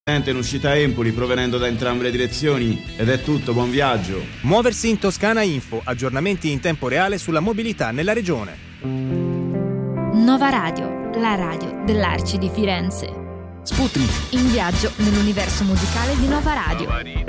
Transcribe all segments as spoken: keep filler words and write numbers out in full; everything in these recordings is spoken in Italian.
In uscita a Empoli, provenendo da entrambe le direzioni. Ed è tutto, buon viaggio. Muoversi in Toscana Info, aggiornamenti in tempo reale sulla mobilità nella regione. Nova Radio, la radio dell'Arci di Firenze. Sputnik, in viaggio nell'universo musicale di Nova Radio.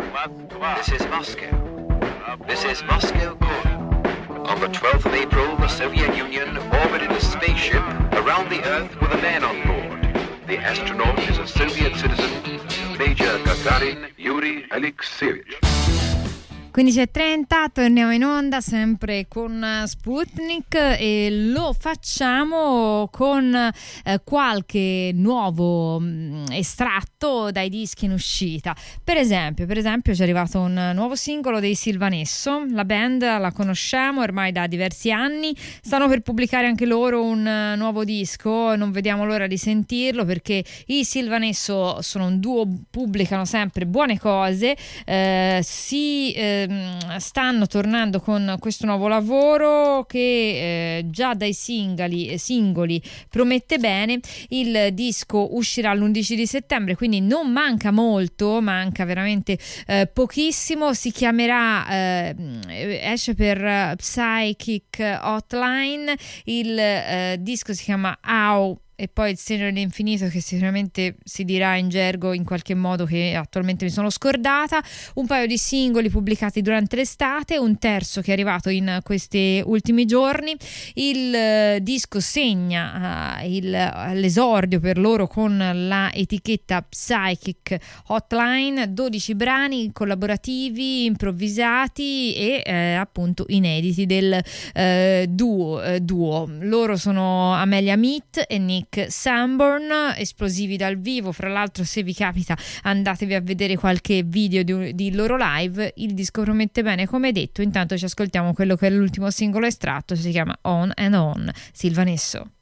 This is Moscow. This is Moscow calling. On the twelfth of April, the Soviet Union orbited a spaceship around the Earth with a man on board. The astronaut is a Soviet citizen, Major Gagarin Yuri Alexeyevich. quindici e trenta, torniamo in onda sempre con Sputnik e lo facciamo con eh, qualche nuovo mh, estratto dai dischi in uscita. Per esempio, per esempio ci è arrivato un nuovo singolo dei Sylvanesso. La band la conosciamo ormai da diversi anni, stanno per pubblicare anche loro un uh, nuovo disco, non vediamo l'ora di sentirlo perché i Sylvanesso sono un duo, pubblicano sempre buone cose, eh, si eh, stanno tornando con questo nuovo lavoro che eh, già dai singoli, singoli promette bene. Il disco uscirà l'undici di settembre, quindi non manca molto, manca veramente eh, pochissimo. Si chiamerà eh, esce per Psychic Hotline, il eh, disco si chiama How e poi il segno dell'infinito, che sicuramente si dirà in gergo in qualche modo che attualmente mi sono scordata. Un paio di singoli pubblicati durante l'estate, un terzo che è arrivato in questi ultimi giorni. Il eh, disco segna uh, il, l'esordio per loro con la etichetta Psychic Hotline, dodici brani collaborativi, improvvisati e eh, appunto inediti del eh, duo, eh, duo. Loro sono Amelia Meat e Nick Sanborn, esplosivi dal vivo. Fra l'altro, se vi capita, andatevi a vedere qualche video di, di loro live. Il disco promette bene, come detto. Intanto ci ascoltiamo quello che è l'ultimo singolo estratto, si chiama On and On, Sylvanesso.